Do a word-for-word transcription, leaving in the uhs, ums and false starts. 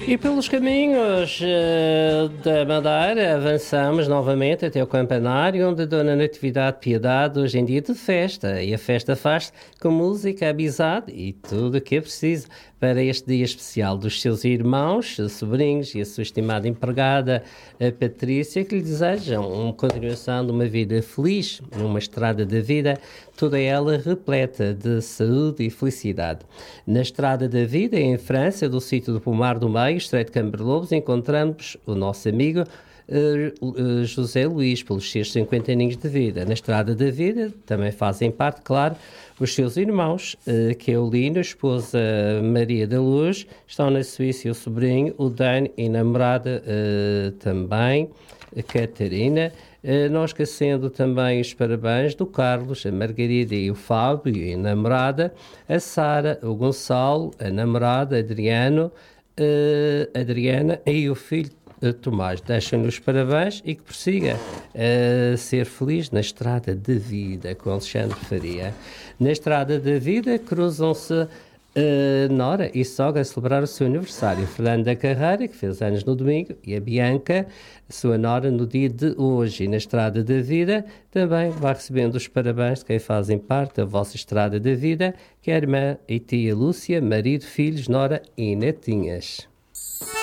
E pelos caminhos eh, da Madeira avançamos novamente até o campanário, onde a Dona Natividade Piedade hoje em dia de festa. E a festa faz com música, amizade e tudo o que é preciso para este dia especial dos seus irmãos, sobrinhos e a sua estimada empregada, a Patrícia, que lhe desejam uma continuação de uma vida feliz, numa estrada da vida, toda ela repleta de saúde e felicidade. Na estrada da vida, em França, do sítio do Pomar do Meio, Estreito de Camberlobos, encontramos o nosso amigo uh, uh, José Luís, pelos seus cinquenta aninhos de vida. Na estrada da vida também fazem parte, claro, os seus irmãos, uh, que é o Lino, a esposa Maria da Luz, estão na Suíça, e o sobrinho, o Dan, e a namorada uh, também, a Catarina. Uh, nós esquecendo também os parabéns do Carlos, a Margarida e o Fábio, e a namorada, a Sara, o Gonçalo, a namorada, Adriano, uh, Adriana e o filho uh, Tomás. Deixam-lhe os parabéns e que prossiga a uh, ser feliz na estrada de vida, com Alexandre Faria. Na estrada da vida cruzam-se Uh, Nora e sogra a celebrar o seu aniversário. Fernando da Carreira, que fez anos no domingo, e a Bianca, sua nora, no dia de hoje. E na estrada da vida também vai recebendo os parabéns de quem fazem parte da vossa estrada da vida, que é a irmã e tia Lúcia, marido, filhos, nora e netinhas.